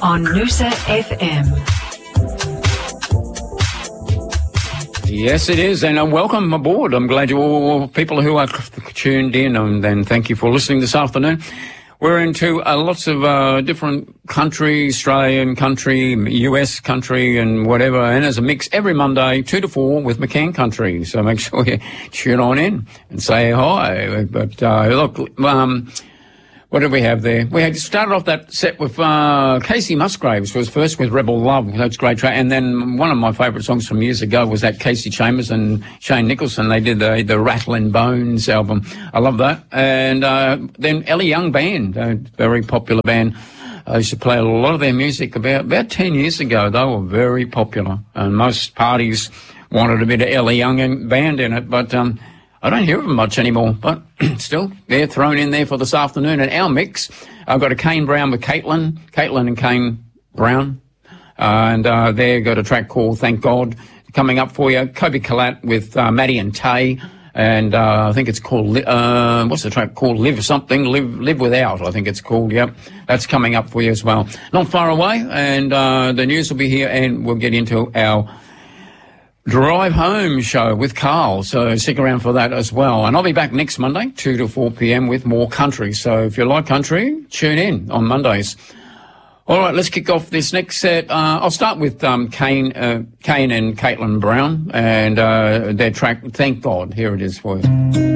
on Noosa FM. Yes, it is, and welcome aboard. I'm glad you all, people who are tuned in, and thank you for listening this afternoon. We're into lots of different countries, Australian country, US country, and whatever, and as a mix every Monday, 2 to 4 with McCann Country. So make sure you tune on in and say hi. But look, what did we have there? We had started off that set with Casey Musgraves, who was first with Rebel Love. That's a great track. And then one of my favourite songs from years ago was that Casey Chambers and Shane Nicholson. They did the Rattlin' Bones album. I love that. And then Ellie Young Band, a very popular band. I used to play a lot of their music about 10 years ago. They were very popular. And most parties wanted a bit of Ellie Young Band in it, but I don't hear of them much anymore, but still, they're thrown in there for this afternoon. And our mix, I've got a Kane Brown with Caitlin and Kane Brown. And they've got a track called Thank God coming up for you. Kobe Kalat with Maddie and Tay. And I think it's called, what's the track called? Live something, Live Without, I think it's called, yep. That's coming up for you as well. Not far away, and the news will be here, and we'll get into our Drive Home show with Carl, so stick around for that as well. And I'll be back next Monday, 2 to 4 p.m. with more country. So if you like country, tune in on Mondays. All right, let's kick off this next set. I'll start with Kane and Caitlin Brown and their track, Thank God. Here it is for you.